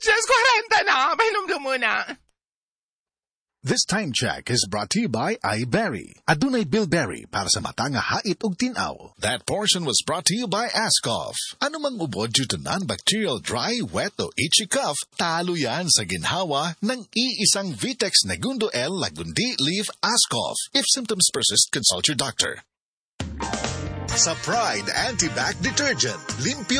Diyos, 40 na. Pahinom muna. This time check is brought to you by iBerry. Adunay bilberry para sa mata nga hait ug tinaw. That portion was brought to you by Ascoff. Ano mang ubod due to non-bacterial dry, wet o itchy cough, talo yan sa ginhawa ng iisang Vitex Negundo L Lagundi Leaf Ascoff. If symptoms persist, consult your doctor. Sa Pride Anti-Bac Detergent, limpyo